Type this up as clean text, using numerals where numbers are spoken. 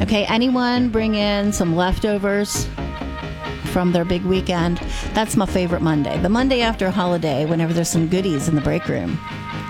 Okay, anyone bring in some leftovers from their big weekend? That's my favorite Monday. The Monday after a holiday, whenever there's some goodies in the break room.